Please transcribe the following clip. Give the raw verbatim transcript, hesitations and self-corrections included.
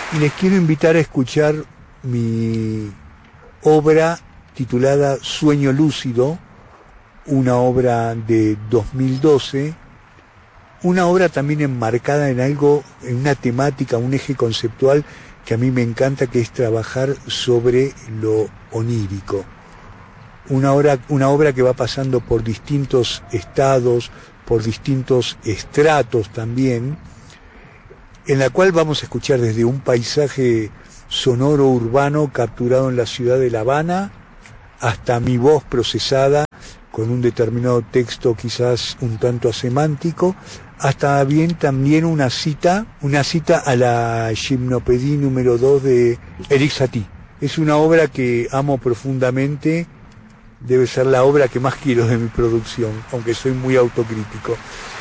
y les quiero invitar a escuchar mi obra titulada Sueño Lúcido, una obra de dos mil doce, una obra también enmarcada en algo, en una temática, un eje conceptual que a mí me encanta, que es trabajar sobre lo onírico. Una obra, una obra que va pasando por distintos estados, por distintos estratos también, en la cual vamos a escuchar desde un paisaje sonoro urbano capturado en la ciudad de La Habana, hasta mi voz procesada con un determinado texto quizás un tanto asemántico, hasta bien también una cita, una cita a la Gimnopédie número dos de Erik Satie. Es una obra que amo profundamente, debe ser la obra que más quiero de mi producción, aunque soy muy autocrítico.